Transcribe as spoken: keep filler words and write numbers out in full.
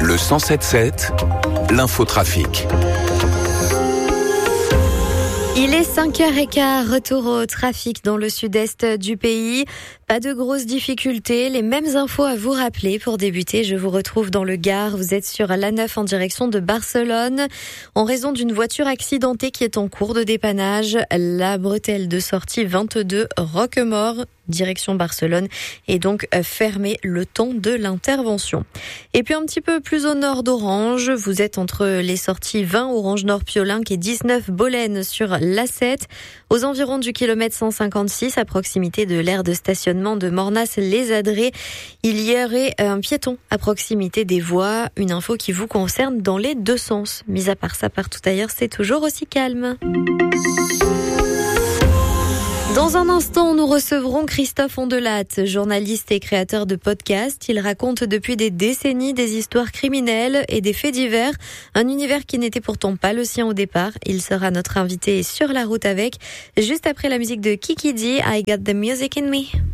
Le cent sept sept, l'infotrafic. Il est cinq heures quinze, retour au trafic dans le sud-est du pays. Pas de grosses difficultés, les mêmes infos à vous rappeler. Pour débuter, je vous retrouve dans le Gard. Vous êtes sur l'A neuf en direction de Barcelone. En raison d'une voiture accidentée qui est en cours de dépannage, la bretelle de sortie vingt-deux Roquemort, direction Barcelone, est donc fermée le temps de l'intervention. Et puis un petit peu plus au nord d'Orange, vous êtes entre les sorties vingt Orange Nord Piolinck et dix-neuf Bolène sur l'A sept, aux environs du kilomètre cent cinquante-six, à proximité de l'aire de stationnement de Mornas-les-Adrets. Il y aurait un piéton à proximité des voies, une info qui vous concerne dans les deux sens. Mis à part ça, partout ailleurs, c'est toujours aussi calme. Dans un instant, nous recevrons Christophe Ondelatte, journaliste et créateur de podcasts. Il raconte depuis des décennies des histoires criminelles et des faits divers, un univers qui n'était pourtant pas le sien au départ. Il sera notre invité sur la route avec, juste après la musique de Kiki D, I Got the Music in Me.